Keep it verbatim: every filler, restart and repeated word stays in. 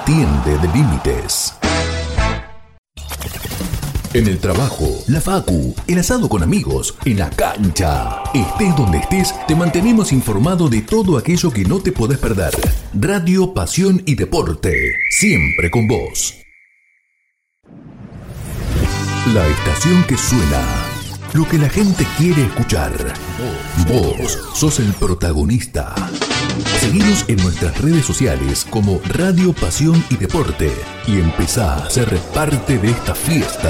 entiende de límites. En el trabajo, la facu, el asado con amigos, en la cancha. Estés donde estés, te mantenemos informado de todo aquello que no te podés perder. Radio, pasión y deporte, siempre con vos. La estación que suena, lo que la gente quiere escuchar. Vos sos el protagonista. Seguinos en nuestras redes sociales como Radio, Pasión y Deporte y empezá a ser parte de esta fiesta